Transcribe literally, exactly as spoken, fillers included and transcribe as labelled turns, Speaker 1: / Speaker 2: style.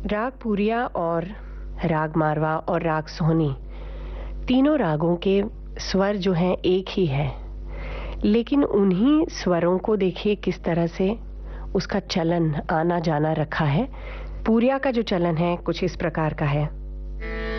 Speaker 1: राग पूरिया और राग मारवा और राग सोहनी, तीनों रागों के स्वर जो हैं एक ही है, लेकिन उन्हीं स्वरों को देखिए किस तरह से उसका चलन आना जाना रखा है। पूरिया का जो चलन है कुछ इस प्रकार का है।